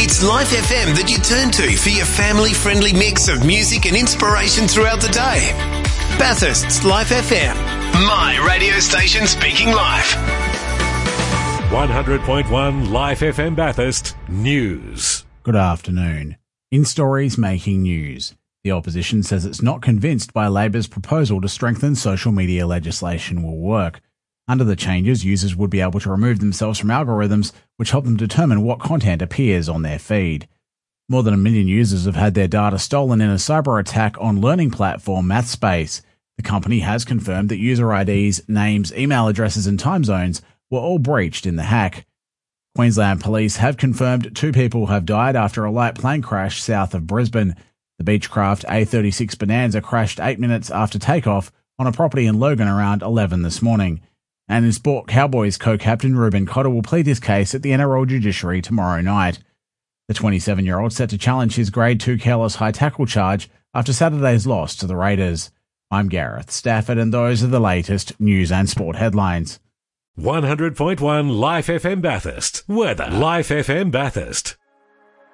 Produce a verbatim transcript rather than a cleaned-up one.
It's Life F M that you turn to for your family-friendly mix of music and inspiration throughout the day. Bathurst's Life F M. My radio station speaking live. one hundred point one Life F M Bathurst News. Good afternoon. In stories making news, the opposition says it's not convinced by Labor's proposal to strengthen social media legislation will work. Under the changes, users would be able to remove themselves from algorithms which help them determine what content appears on their feed. More than a million users have had their data stolen in a cyber attack on learning platform MathSpace. The company has confirmed that user I Ds, names, email addresses and time zones were all breached in the hack. Queensland Police have confirmed two people have died after a light plane crash south of Brisbane. The Beechcraft A thirty-six Bonanza crashed eight minutes after takeoff on a property in Logan around eleven this morning. And in sport, Cowboys co-captain Ruben Cotter will plead his case at the N R L judiciary tomorrow night. The twenty-seven-year-old set to challenge his Grade two careless high tackle charge after Saturday's loss to the Raiders. I'm Gareth Stafford, and those are the latest news and sport headlines. one hundred point one Life F M Bathurst. Weather. Life F M Bathurst.